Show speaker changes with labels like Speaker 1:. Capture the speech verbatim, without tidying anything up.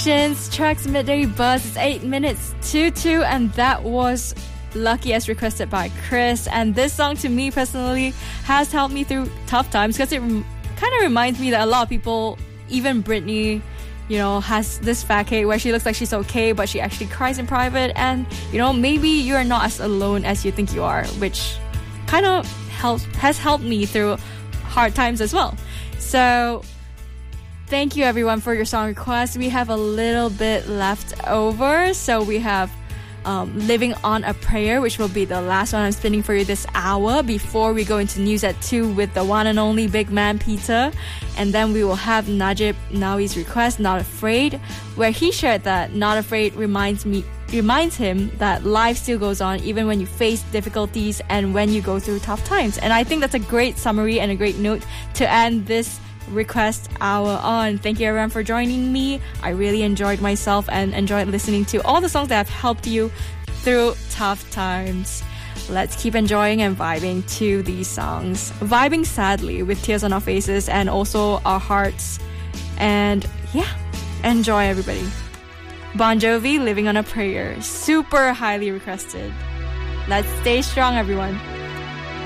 Speaker 1: Tracks Midday Buzz. It's eight minutes to two, and that was Lucky as requested by Chris. And this song, to me personally, has helped me through tough times because it rem- kind of reminds me that a lot of people, even Britney, you know, has this facade where she looks like she's okay, but she actually cries in private. And, you know, maybe you're not as alone as you think you are, which kind of helps has helped me through hard times as well. So thank you everyone for your song requests. We have a little bit left over. So we have um, Living on a Prayer, which will be the last one I'm spinning for you this hour before we go into news at two with the one and only Big Man Peter. And then we will have Najib Nawi's request, Not Afraid, where he shared that Not Afraid reminds me reminds him that life still goes on even when you face difficulties and when you go through tough times. And I think that's a great summary and a great note to end this request hour on. Thank you everyone for joining me. I really enjoyed myself and enjoyed listening to all the songs that have helped you through tough times. Let's keep enjoying and vibing to these songs. Vibing sadly with tears on our faces and also our hearts. And yeah, enjoy everybody. Bon Jovi, Living on a Prayer. Super highly requested. Let's stay strong everyone.